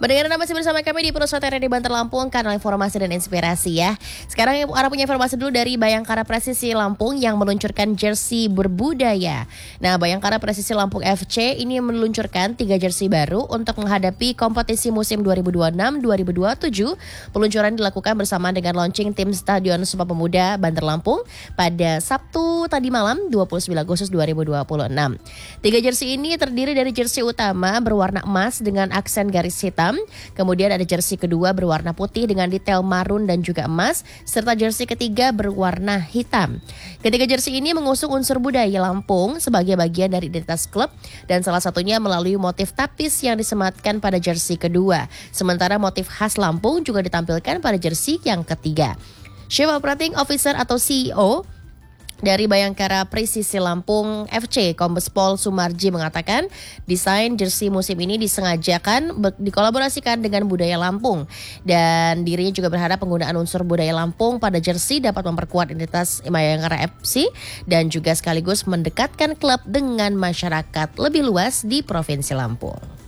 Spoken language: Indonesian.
Mendengar Anda masih bersama kami di Pusat Radio Banter Lampung, kanal informasi dan inspirasi ya. Sekarang Ara punya informasi dulu dari Bayangkara Presisi Lampung yang meluncurkan jersey berbudaya. Nah, Bayangkara Presisi Lampung FC ini meluncurkan 3 jersey baru untuk menghadapi kompetisi musim 2026-2027. Peluncuran dilakukan bersama dengan launching tim Stadion Sumpah Pemuda Banter Lampung pada Sabtu tadi malam 29 Agustus 2026. 3 jersey ini terdiri dari jersey utama berwarna emas dengan aksen garis hitam. Kemudian ada jersey kedua berwarna putih dengan detail marun dan juga emas, serta jersey ketiga berwarna hitam. Ketiga jersey ini mengusung unsur budaya Lampung sebagai bagian dari identitas klub dan salah satunya melalui motif tapis yang disematkan pada jersey kedua. Sementara motif khas Lampung juga ditampilkan pada jersey yang ketiga. Chief Operating Officer atau CEO dari Bayangkara Presisi Lampung FC, Kombes Pol Sumarji mengatakan desain jersey musim ini disengajakan dikolaborasikan dengan budaya Lampung dan dirinya juga berharap penggunaan unsur budaya Lampung pada jersey dapat memperkuat identitas Bayangkara FC dan juga sekaligus mendekatkan klub dengan masyarakat lebih luas di Provinsi Lampung.